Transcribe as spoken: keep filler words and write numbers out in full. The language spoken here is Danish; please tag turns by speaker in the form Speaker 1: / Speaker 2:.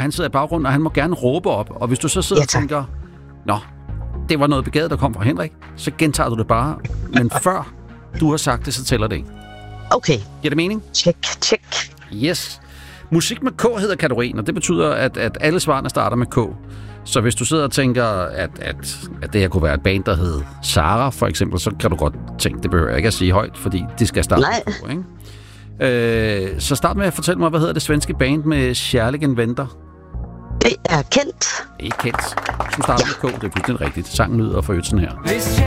Speaker 1: han sidder i baggrunden, og han må gerne råbe op. Og hvis du så sidder ja, og tænker, nå, det var noget begavet, der kom fra Henrik, så gentager du det bare. Men før du har sagt det, så tæller det ikke.
Speaker 2: Okay.
Speaker 1: Giver det mening?
Speaker 2: Tjek, tjek.
Speaker 1: Yes. Musik med K hedder kategorien, og det betyder, at, at alle svarene starter med K. Så hvis du sidder og tænker, at, at, at det her kunne være et band, der hed Sara, for eksempel, så kan du godt tænke, det behøver jeg ikke at sige højt, fordi det skal starte
Speaker 2: Nej.
Speaker 1: med K, ikke? Øh, så start med at fortælle mig, hvad hedder det svenske band med Kärleken venter?
Speaker 2: Det er kendt.
Speaker 1: Ikke kendt. Du starter ja. med K, det er fuldstændig rigtigt. Sangen lyder for sådan her.